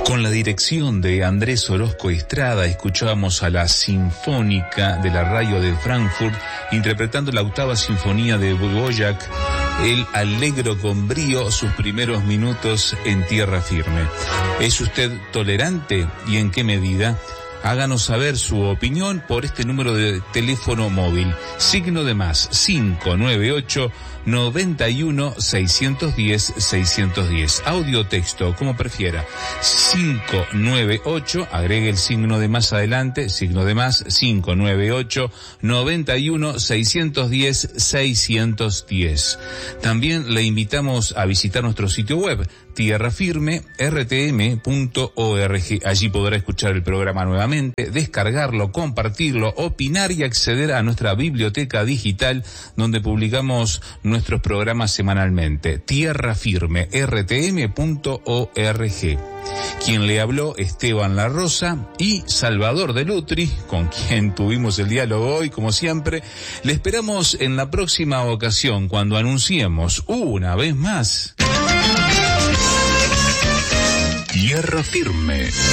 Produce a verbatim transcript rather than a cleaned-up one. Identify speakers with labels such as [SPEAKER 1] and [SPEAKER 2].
[SPEAKER 1] Con la dirección de Andrés Orozco Estrada, escuchábamos a la Sinfónica de la Radio de Frankfurt interpretando la octava sinfonía de Dvořák, el Allegro con brío, sus primeros minutos en tierra firme. ¿Es usted tolerante y en qué medida? Háganos saber su opinión por este número de teléfono móvil, signo de más cinco nueve ocho, noventa y uno, seiscientos diez, seiscientos diez. Audio texto, como prefiera. cinco nueve ocho, agregue el signo de más adelante, signo de más cinco nueve ocho, noventa y uno, seiscientos diez, seiscientos diez. También le invitamos a visitar nuestro sitio web, tierra firme r t m punto org. Allí podrá escuchar el programa nuevamente, descargarlo, compartirlo, opinar y acceder a nuestra biblioteca digital donde publicamos nuestros programas semanalmente. tierra firme r t m punto org. Quien le habló, Esteban La Rosa, y Salvador de Lutri, con quien tuvimos el diálogo hoy, como siempre. Le esperamos en la próxima ocasión cuando anunciemos una vez más Tierra Firme.